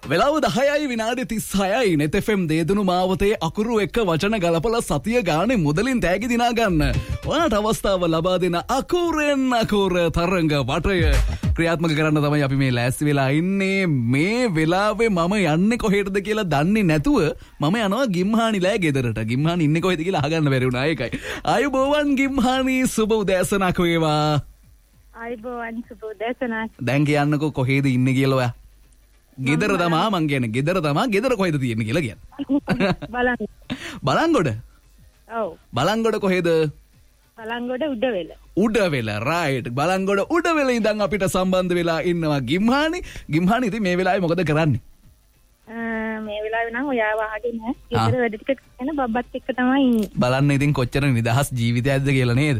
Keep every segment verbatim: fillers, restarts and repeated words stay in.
වෙලාව දහයයි විනාඩි තිස්හයයි නෙත් F M දේදුණු මාවතේ අකුරු එක්ක වචන ගලපලා සතිය ගානේ මුදලින් තෑගි දිනා ගන්න. ඔයාට අවස්ථාව ලබා දෙන අකුරෙන් අකුර තරංග වටය ක්‍රියාත්මක කරන්න තමයි අපි මේ ලෑස්ති වෙලා ඉන්නේ. මේ වෙලාවේ මම යන්නේ කොහෙටද කියලා දන්නේ නැතුව මම යනවා ගිම්හානිලා ගෙදරට. ගිම්හානි ඉන්නේ කොහෙද කියලා අහගන්න බැරි වුණා. ඒකයි. ආයුබෝවන් ගිම්හානි, සුබ උදෑසනක් වේවා. ආයුබෝවන් සුබ උදෑසනක්. දැන් කියන්නකෝ කොහෙද ඉන්නේ කියලා ඔයා. ගෙදර තමා මං කියන්නේ. ගෙදර තමා. ගෙදර කොහෙද තියෙන්නේ කියලා කියන්නේ. බලන්න. බලංගොඩ. ඔව්. බලංගොඩ කොහෙද? බලංගොඩ උඩවෙල. උඩවෙල රයිට්. බලංගොඩ උඩවෙල ඉඳන් අපිට සම්බන්ධ වෙලා ඉන්නවා ගිම්හානි. ගිම්හානි ඉතින් මේ වෙලාවේ මොකද කරන්නේ? මේ වෙලාවේ නම් ඔයාව අහගෙන ගෙදර වැඩ ටික කරන බබ්බත් එක්ක තමයි ඉන්නේ. බලන්න ඉතින් කොච්චර නිදහස් ජීවිතයක්ද කියලා නේද?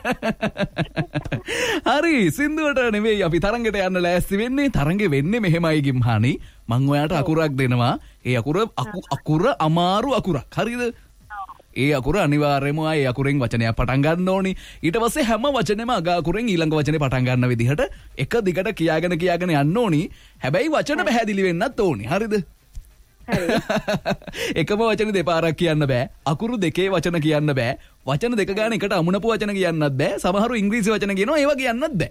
හරි, සින්දුවට නෙවෙයි අපි තරංගෙට යන්න ලෑස්ති වෙන්නේ. තරංගෙ වෙන්නේ මෙහෙමයි ගිම්හානි. මං ඔයාට අකුරක් දෙනවා. ඒ අකුර අකුර අමාරු අකුරක්. හරිද? ඒ අකුර අනිවාර්යයෙන්ම ඒ අකුරෙන් වචනයක් පටන් ගන්න ඕනි. ඊට පස්සේ හැම වචනෙම අග අකුරෙන් ඊළඟ වචනේ පටන් ගන්න විදිහට එක දිගට කියාගෙන කියාගෙන යන්න ඕනි. හැබැයි වචන පැහැදිලි වෙන්නත් ඕනි. හරිද? එකම වචන දෙපාරක් කියන්න බෑ. අකුරු දෙකේ වචන කියන්න බෑ. වචන දෙක ගාන එකට අමුණපු වචන කියන්නත් බෑ. සමහරු ඉංග්‍රීසි වචන කියනවා, ඒවා කියන්නත් බෑ.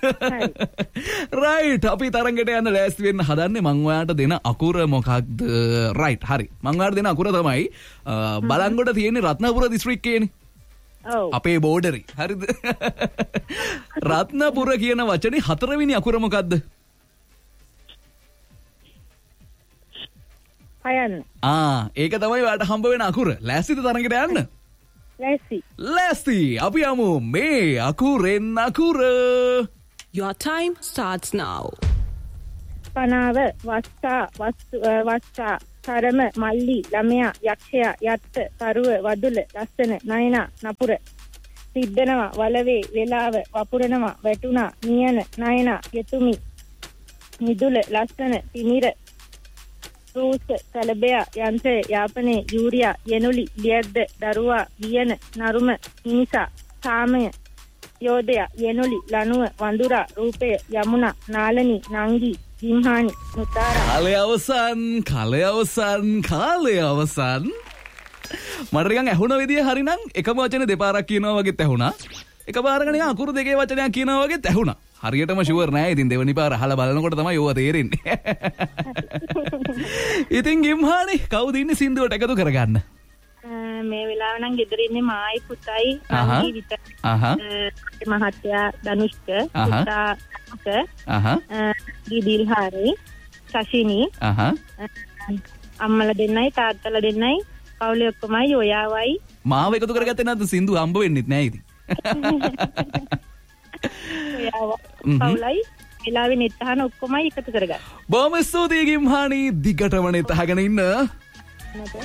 රයිට්. අපි තරංගෙට යන්න ලෑස්ති වෙන්න හදන්නේ. මං ඔයාට දෙන අකුර මොකක්ද? රයිට්. හරි. මං ඔයාට දෙන අකුර තමයි බලංගොඩ තියෙන්නේ රත්නපුර දිස්ත්‍රික්කයේනේ. ඔව්. අපේ බෝඩරේ. හරිද? රත්නපුර කියන වචනේ හතරවෙනි අකුර මොකක්ද? හයන්න. ආ, ඒක තමයි ඔයාට හම්බ වෙන අකුර. ලෑස්තිද තරංගෙට යන්න? ලෑස්ති. ලෑස්ති. අපි යමු මේ අකුරෙන් අකුර. Your time starts now. පනාව, වස්සා, වස්සා, තරම, මල්ලි, ළමයා, යක්ෂයා, යත්ත, තරුව, වදුල, ලස්සන, නයනා, නපුර. සිද්ධනවා, වලවේ, වෙලාව, වපුරනවා, වැටුණා, නියන, නයනා, ගෙතුමි, මිදුල, ලස්සන, තිමිර, රූස, කලබයා, යන්ත්‍රය, යාපනයේ, යූරියා, යනුලි, ලියද්ද, දරුවා, වියන, නරුම, මිනිසා, සාමය, යෝධයා, යනුලි, ලනුව, වඳුරා, රූපය, යමුණා, නාලනි, නංගි, ගිම්හානි, මුතාරා. කාලය අවසන්, කාලය අවසන්, කාලය අවසන්. මට නිකන් ඇහුණ විදිය හරිනම් එකම වචනේ දෙපාරක් කියනවා වගේත් ඇහුණා. එකපාරක නිකන් අකුරු දෙකේ වචනයක් කියනවා වගේත් ඇහුණා. හරියටම ෂුවර් නෑ. ඉතින් දෙවනි පාර අහලා බලනකොට තමයි ඕවා තේරෙන්නේ. ඉතින් ගිම්හානි කවුද ඉන්නේ සින්දුවට එකතු කරගන්න? මේ වෙලාව නම් ගෙදර ඉන්නේ මායි පුතයි අහි විතර. අහහ. මහත්තයා ධනුෂ්ක, පුතා අක, අහහ. ගිදිල්හාරි, සෂිනි, අහහ. අම්මලා දෙන්නයි තාත්තලා දෙන්නයි පවුලේ ඔක්කොමයි ඔයාවයි. මාව එකතු කරගත්තේ නැද්ද? සින්දු හම්බ වෙන්නෙත් නෑ ඉතින්. පවුලයි වෙලාවේ නෙත් අහන ඔක්කොමයි එකතු කරගන්න. බොහොම ස්තුතියි ගිම්හානි. දිගටම නෙත් අහගෙන ඉන්න.